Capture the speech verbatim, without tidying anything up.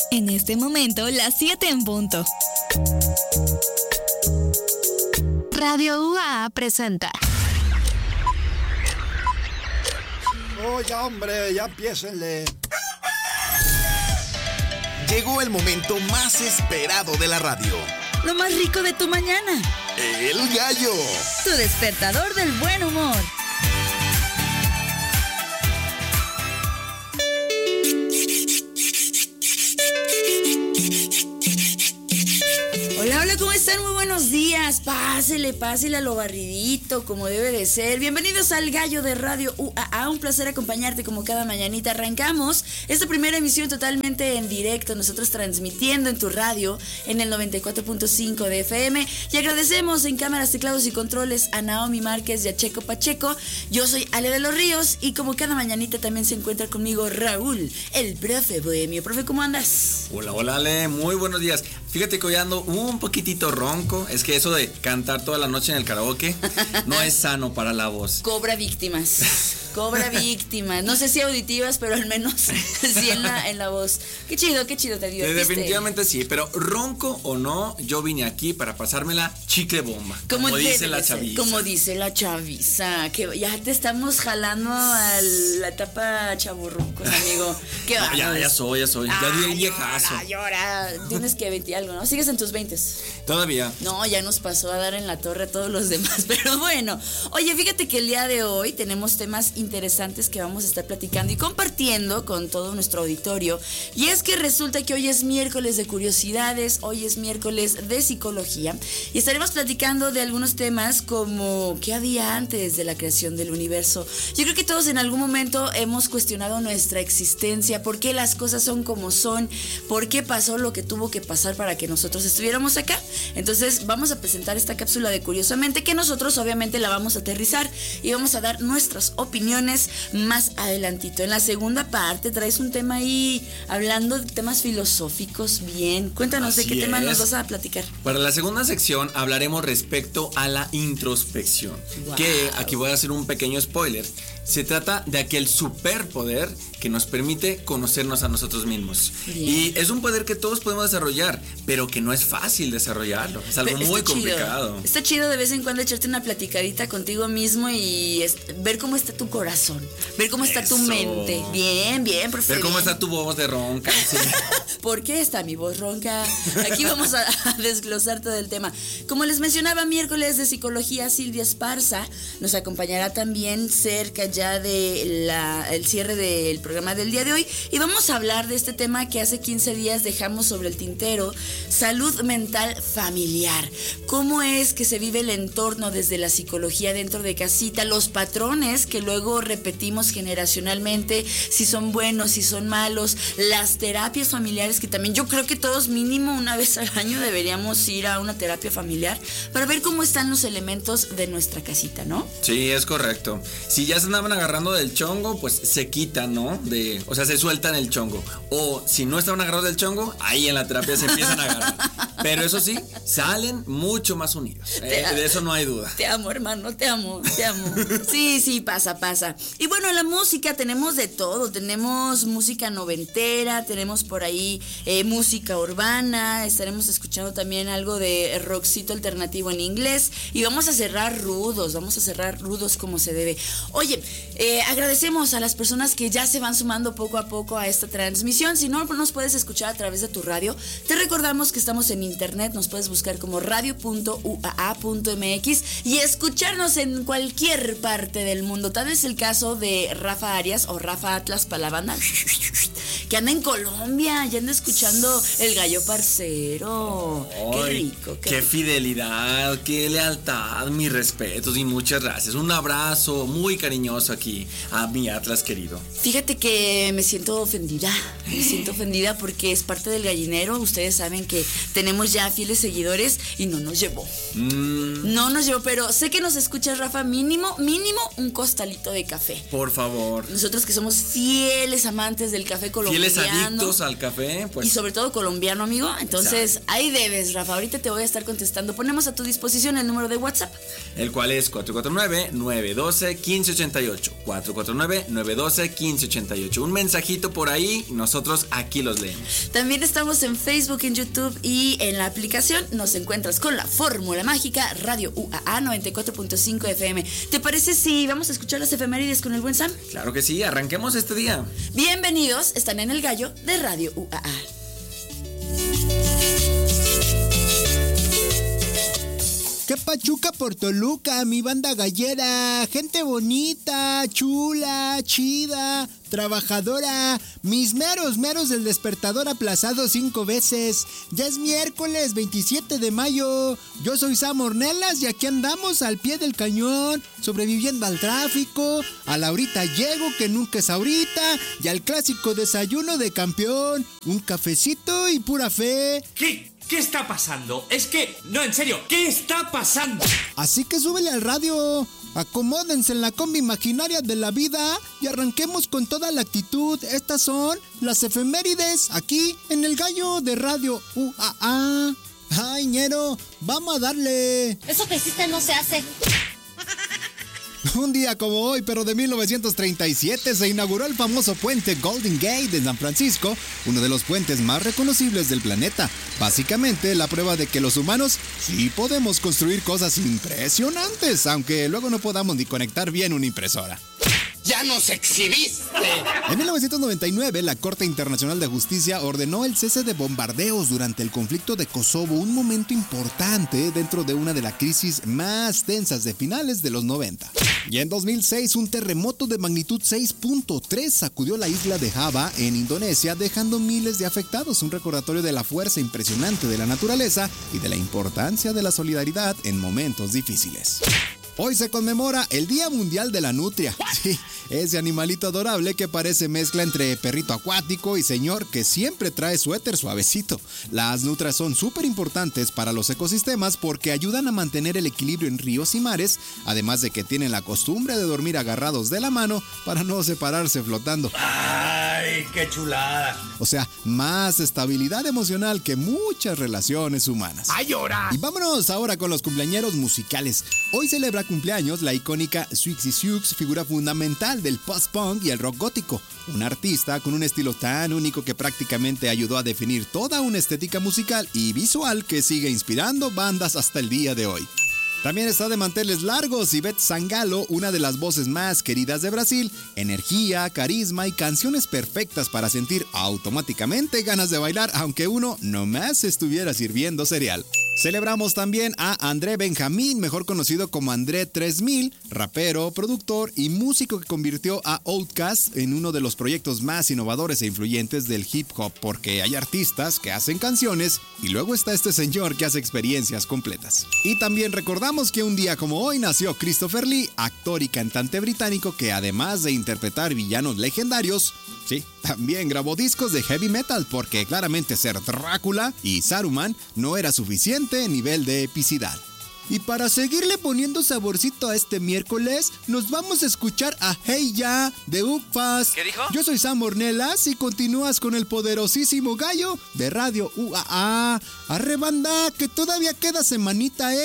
En este momento, las siete en punto. Radio U A A presenta. Oye, hombre, ya empiécenle. Llegó el momento más esperado de la radio. Lo más rico de tu mañana. El gallo. Tu despertador del buen humor. Hola, hola, ¿cómo están? Muy buenos días. Pásele, pásele a lo barridito, como debe de ser. Bienvenidos al Gallo de Radio U A A. Un placer acompañarte como cada mañanita. Arrancamos esta primera emisión totalmente en directo. Nosotros transmitiendo en tu radio en el noventa y cuatro punto cinco de F M. Y agradecemos en cámaras, teclados y controles a Naomi Márquez y a Checo Pacheco. Yo soy Ale de los Ríos y como cada mañanita también se encuentra conmigo Raúl, el profe bohemio. Profe, ¿cómo andas? Hola, hola Ale, muy buenos días. Fíjate que hoy ando un poquitito ronco. Es que eso de cantar toda la noche en el karaoke no es sano para la voz. Cobra víctimas. Cobra víctimas. No sé si auditivas, pero al menos sí en la, en la voz. Qué chido, qué chido te dio. Definitivamente sí, pero ronco o no, yo vine aquí para pasármela chicle bomba. Como, como dice la chaviza. Como dice la chaviza. Que ya te estamos jalando a la etapa chaburrucos, amigo. Qué no, ya, ya soy, ya soy. Ya di el viejazo. Llora, llora. Tienes que veinte algo, ¿no? Sigues en tus veintes. Todavía. No, ya nos pasó a dar en la torre a todos los demás, pero bueno. Oye, fíjate que el día de hoy tenemos temas interesantes que vamos a estar platicando y compartiendo con todo nuestro auditorio. Y es que resulta que hoy es miércoles de curiosidades, hoy es miércoles de psicología y estaremos platicando de algunos temas como ¿qué había antes de la creación del universo? Yo creo que todos en algún momento hemos cuestionado nuestra existencia, por qué las cosas son como son, por qué pasó lo que tuvo que pasar para que nosotros estuviéramos acá. Entonces vamos a presentar esta cápsula de Curiosamente, que nosotros obviamente la vamos a aterrizar y vamos a dar nuestras opiniones más adelantito. En la segunda parte traes un tema ahí hablando de temas filosóficos. Bien, cuéntanos Así de qué es. tema nos vas a platicar. Para la segunda sección hablaremos respecto a la introspección, wow. Que aquí voy a hacer un pequeño spoiler. Se trata de aquel superpoder que nos permite conocernos a nosotros mismos. Bien. Y es un poder que todos podemos desarrollar, pero que no es fácil desarrollarlo. Es algo muy chido. complicado. Está chido de vez en cuando echarte una platicadita contigo mismo y es, ver cómo está tu corazón, ver cómo está Eso. tu mente. Bien, bien, profe. Ver cómo bien. está tu voz de ronca. Sí. ¿Por qué está mi voz ronca? Aquí vamos a, a desglosar todo el tema. Como les mencionaba, miércoles de psicología, Silvia Esparza nos acompañará también cerca ya de la, el cierre del programa del día de hoy y vamos a hablar de este tema que hace quince días dejamos sobre el tintero: salud mental familiar. ¿Cómo es que se vive el entorno desde la psicología dentro de casita? Los patrones que luego repetimos generacionalmente, si son buenos, si son malos, las terapias familiares que también yo creo que todos mínimo una vez al año deberíamos ir a una terapia familiar para ver cómo están los elementos de nuestra casita, ¿no? Sí, es correcto. Si ya se andaban agarrando del chongo, pues se quitan, ¿no? De, o sea, se sueltan el chongo. O si no estaban agarrados del chongo, ahí en la terapia se empiezan a agarrar. Pero eso sí, salen mucho más unidos. Eh, de eso no hay duda. Te amo, hermano, te amo, te amo. Sí, sí, pasa, pasa. Y bueno, la música tenemos de todo. Tenemos música noventera, tenemos por ahí eh, música urbana. Estaremos escuchando también algo de rockcito alternativo en inglés. Y vamos a cerrar rudos, vamos a cerrar rudos como se debe. Oye, eh, agradecemos a las personas que ya se van sumando poco a poco a esta transmisión. Si no nos puedes escuchar a través de tu radio, te recordamos que estamos en internet, nos puedes buscar como radio punto u a a punto m x y escucharnos en cualquier parte del mundo. Tal es el caso de Rafa Arias o Rafa Atlas para la banda que anda en Colombia, ya anda escuchando el Gallo Parcero. Ay, qué rico. Qué, qué fidelidad, qué lealtad, mis respetos y muchas gracias. Un abrazo muy cariñoso aquí a mi Atlas querido. Fíjate que me siento ofendida, me siento ofendida porque es parte del gallinero. Ustedes saben que tenemos ya fieles seguidores y no nos llevó. Mm. No nos llevó, pero sé que nos escuchas, Rafa, mínimo, mínimo un costalito de café. Por favor. Nosotros que somos fieles amantes del café colombiano. fieles colombiano. adictos al café, pues. Y sobre todo colombiano, amigo. Entonces, Exacto. ahí debes, Rafa. Ahorita te voy a estar contestando. Ponemos a tu disposición el número de WhatsApp. El cual es cuatro cuatro nueve, nueve uno dos, uno cinco ocho ocho. cuatro cuatro nueve, nueve uno dos, uno cinco ocho ocho. Un mensajito por ahí, nosotros aquí los leemos. También estamos en Facebook, en YouTube y en la aplicación. Nos encuentras con la fórmula mágica Radio U A A noventa y cuatro punto cinco F M. ¿Te parece si vamos a escuchar las efemérides con el buen Sam? Claro que sí, arranquemos este día. Bienvenidos, están en el gallo de Radio U A A. ¡Qué pachuca por Toluca, mi banda gallera! Gente bonita, chula, chida, trabajadora. Mis meros, meros del despertador aplazado cinco veces. Ya es miércoles veintisiete de mayo. Yo soy Sam Ornelas y aquí andamos al pie del cañón, sobreviviendo al tráfico, a la ahorita llego que nunca es ahorita, y al clásico desayuno de campeón. Un cafecito y pura fe. ¿Qué? ¿Qué está pasando? Es que, no, en serio, ¿qué está pasando? Así que súbele al radio, acomódense en la combi imaginaria de la vida y arranquemos con toda la actitud. Estas son las efemérides aquí en el gallo de Radio U A A. Ay, ñero, vamos a darle. Eso que hiciste no se hace. Un día como hoy, pero de mil novecientos treinta y siete, se inauguró el famoso puente Golden Gate de San Francisco, uno de los puentes más reconocibles del planeta. Básicamente, la prueba de que los humanos sí podemos construir cosas impresionantes, aunque luego no podamos ni conectar bien una impresora. ¡Ya nos exhibiste! En mil novecientos noventa y nueve, la Corte Internacional de Justicia ordenó el cese de bombardeos durante el conflicto de Kosovo, un momento importante dentro de una de las crisis más tensas de finales de los noventa. Y en dos mil seis, un terremoto de magnitud seis punto tres sacudió la isla de Java en Indonesia, dejando miles de afectados, un recordatorio de la fuerza impresionante de la naturaleza y de la importancia de la solidaridad en momentos difíciles. Hoy se conmemora el Día Mundial de la Nutria. Sí, ese animalito adorable que parece mezcla entre perrito acuático y señor que siempre trae suéter suavecito. Las nutrias son súper importantes para los ecosistemas porque ayudan a mantener el equilibrio en ríos y mares, además de que tienen la costumbre de dormir agarrados de la mano para no separarse flotando. ¡Ay, qué chulada! O sea, más estabilidad emocional que muchas relaciones humanas. ¡Ay, llora! Y vámonos ahora con los cumpleañeros musicales. Hoy celebra cumpleaños la icónica Siouxsie Sioux, figura fundamental del post-punk y el rock gótico. Un artista con un estilo tan único que prácticamente ayudó a definir toda una estética musical y visual que sigue inspirando bandas hasta el día de hoy. También está de manteles largos Ivete Sangalo, una de las voces más queridas de Brasil. Energía, carisma y canciones perfectas para sentir automáticamente ganas de bailar, aunque uno nomás estuviera sirviendo cereal. Celebramos también a André Benjamín, mejor conocido como André tres mil, rapero, productor y músico que convirtió a Outkast en uno de los proyectos más innovadores e influyentes del hip hop, porque hay artistas que hacen canciones y luego está este señor que hace experiencias completas. Y también recordamos que un día como hoy nació Christopher Lee, actor y cantante británico que además de interpretar villanos legendarios, sí, también grabó discos de heavy metal porque claramente ser Drácula y Saruman no era suficiente nivel de epicidad. Y para seguirle poniendo saborcito a este miércoles, nos vamos a escuchar a Hey Ya de Upas. ¿Qué dijo? Yo soy Sam Ornelas y continúas con el poderosísimo gallo de Radio U A A. Arre banda, que todavía queda semanita, ¿eh?